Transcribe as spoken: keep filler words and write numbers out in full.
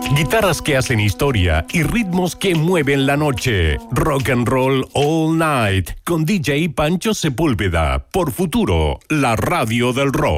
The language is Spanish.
Guitarras que hacen historia y ritmos que mueven la noche. Rock and Roll All Night con D J Pancho Sepúlveda por Futuro, la radio del rock.